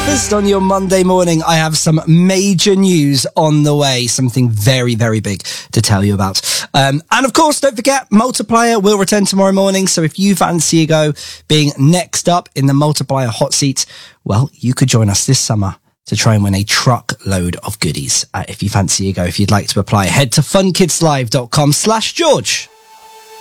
breakfast on your Monday morning. I have some major news on the way. Something very, very big to tell you about. And of course, don't forget, Multiplier will return tomorrow morning. So if you fancy a go being next up in the Multiplier hot seat, well, you could join us this summer to try and win a truckload of goodies. If you fancy a go, if you'd like to apply, head to funkidslive.com/George.